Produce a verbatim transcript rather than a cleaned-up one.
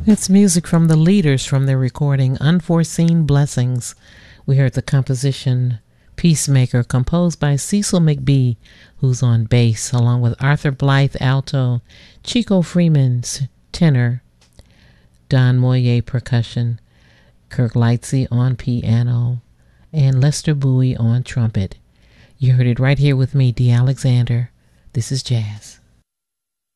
It's music from the Leaders from their recording Unforeseen Blessings. We heard the composition Peacemaker, composed by Cecil McBee, who's on bass, along with Arthur Blythe, alto, Chico Freeman, tenor, Don Moye, percussion, Kirk Lightsey on piano, and Lester Bowie on trumpet. You heard it right here with me, Dee Alexander. This is Jazz.